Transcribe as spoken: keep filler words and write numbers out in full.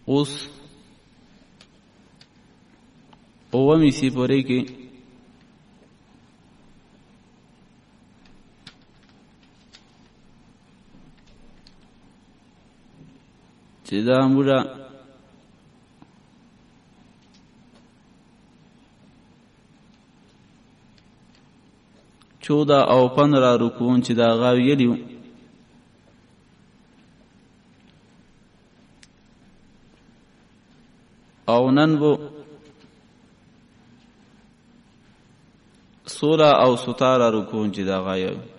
اوس اومی سپارې کې چې دا موږ چودہ او پندرہ رکوون چې دا هغه ویلي وو او نن بو سولہ او ستارہ رکوون چې دا هغه ویلي